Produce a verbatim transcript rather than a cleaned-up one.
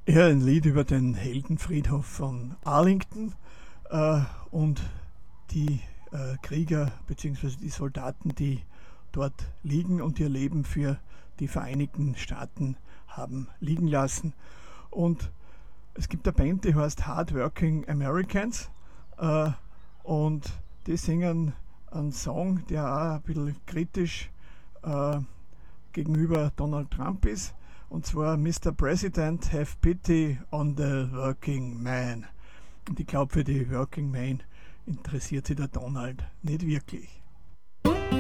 Ja, ein Lied über den Heldenfriedhof von Arlington äh, und die äh, Krieger bzw. die Soldaten, die dort liegen und ihr Leben für die Vereinigten Staaten haben liegen lassen. Und es gibt eine Band, die heißt Hard Working Americans äh, und die singen einen Song, der auch ein bisschen kritisch äh, gegenüber Donald Trump ist. Und zwar Mister President, have pity on the working man. Und ich glaube, für die Working Man interessiert sich der Donald nicht wirklich.